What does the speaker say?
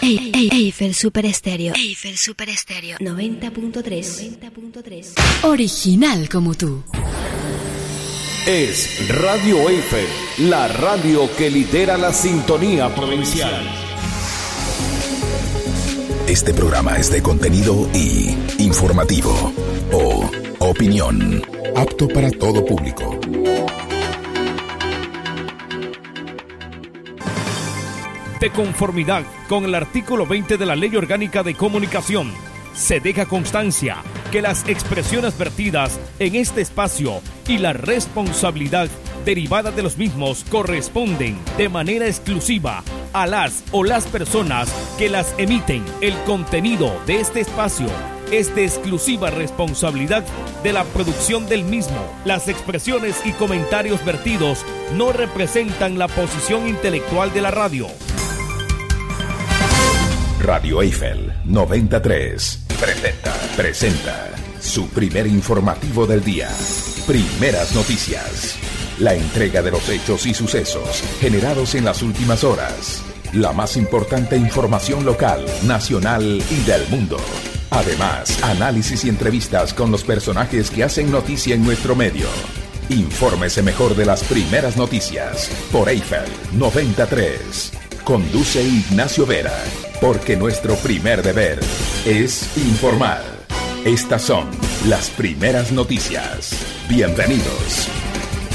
Eiffel Super Estéreo. Eiffel Super Estéreo 90.3. Original como tú. Es Radio Eiffel, la radio que lidera la sintonía provincial. Este programa es de contenido y informativo o opinión, apto para todo público. De conformidad con el artículo 20 de la Ley Orgánica de Comunicación, se deja constancia que las expresiones vertidas en este espacio y la responsabilidad derivada de los mismos corresponden de manera exclusiva a las o las personas que las emiten. El contenido de este espacio es de exclusiva responsabilidad de la producción del mismo. Las expresiones y comentarios vertidos no representan la posición intelectual de la radio. Radio Eiffel 93 presenta su primer informativo del día. Primeras noticias. La entrega de los hechos y sucesos generados en las últimas horas. La más importante información local, nacional y del mundo. Además, análisis y entrevistas con los personajes que hacen noticia en nuestro medio. Infórmese mejor de las primeras noticias por Eiffel 93. Conduce Ignacio Vera, porque nuestro primer deber es informar. Estas son las primeras noticias. Bienvenidos.